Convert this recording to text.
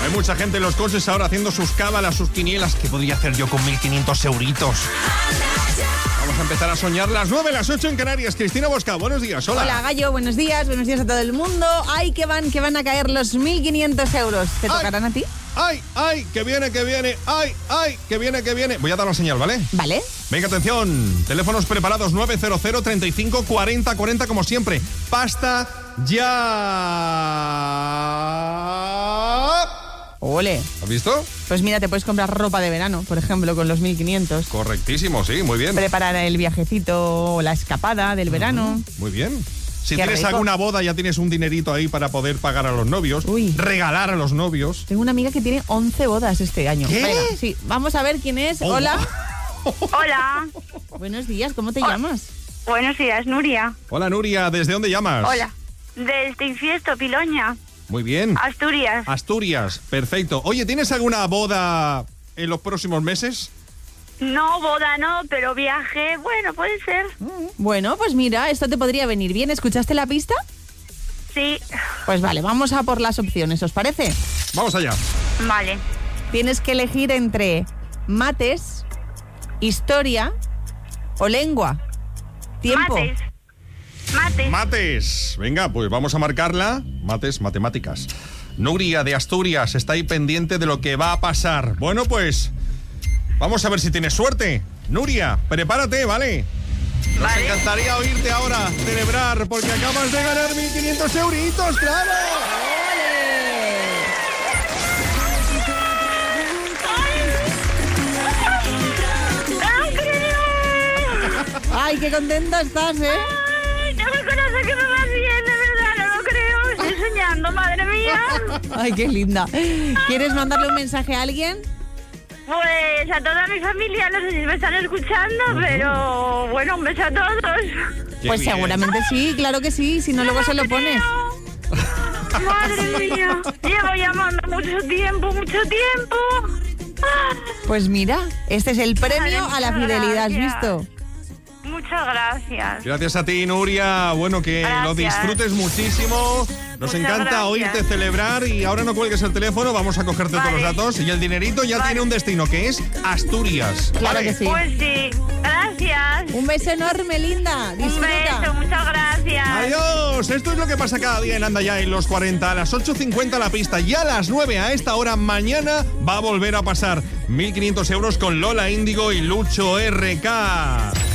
Hay mucha gente en los coches ahora haciendo sus cábalas, sus quinielas. ¿Qué podría hacer yo con 1.500 euritos? Vamos a empezar a soñar. Las 9, las 8 en Canarias. Cristina Bosca, buenos días. Hola. Hola, Gallo, buenos días a todo el mundo. Ay, que van a caer los 1.500 euros. ¿Te tocarán a ti? ¡Ay, que viene! ¡Ay, que viene! Voy a dar la señal, ¿vale? Vale. Venga, atención. Teléfonos preparados 900 35 40 40 como siempre. Pasta ya. Ole. ¿Has visto? Pues mira, te puedes comprar ropa de verano, por ejemplo, con los 1.500. Correctísimo, sí, muy bien. Preparar el viajecito o la escapada del verano. Muy bien. Si Qué tienes rico. alguna boda, ya tienes un dinerito ahí para poder pagar a los novios. Uy. Regalar a los novios. Tengo una amiga que tiene 11 bodas este año. ¿Qué? Venga, sí, vamos a ver quién es. Oh, Hola. Hola, Buenos días, ¿cómo te llamas? buenos días, Nuria. Hola, Nuria. ¿Desde dónde llamas? Hola, desde Infiesto, Piloña, Muy bien. Asturias. Asturias. Perfecto. Oye, ¿tienes alguna boda en los próximos meses? No, boda no, pero viaje, bueno, puede ser. Bueno, pues mira, esto te podría venir bien. ¿Escuchaste la pista? Sí, Pues vale, vamos a por las opciones, ¿os parece? Vamos allá. vale. Tienes que elegir entre mates, historia o lengua. Tiempo. Mates. Mates. Venga, pues vamos a marcarla. Mates, matemáticas. Nuria de Asturias está ahí pendiente de lo que va a pasar. Bueno, pues vamos a ver si tienes suerte. Nuria, prepárate, ¿vale? Nos Vale. encantaría oírte ahora celebrar porque acabas de ganar 1.500 euritos, ¡claro! ¡No creo! ¡Ay, qué contenta estás, eh! Ay, no me conoce que me va bien, de verdad, no lo creo. Estoy soñando, madre mía. ¡Ay, qué linda! ¿Quieres mandarle un mensaje a alguien? Pues a toda mi familia, no sé si me están escuchando, pero bueno, un beso a todos. Qué Pues bien. seguramente sí, claro que sí, si no luego se lo pones. Madre mía, llevo llamando mucho tiempo. Pues mira, este es el premio Vale, a la fidelidad, ¿has gracias. visto? Muchas gracias. Gracias a ti, Nuria. Bueno, que lo Gracias. disfrutes muchísimo. Nos Muchas encanta gracias. oírte celebrar y ahora no cuelgues el teléfono, vamos a cogerte todos los Vale. datos y el dinerito ya Vale. tiene un destino, que es Asturias. Claro ¿Vale? que sí. Pues sí, gracias. Un beso enorme, linda. Un Disfruta. beso, muchas gracias. Adiós, esto es lo que pasa cada día en Anda Ya en los 40, a las 8:50 la pista y a las 9 a esta hora mañana va a volver a pasar 1.500 euros con Lola Índigo y Lucho RK.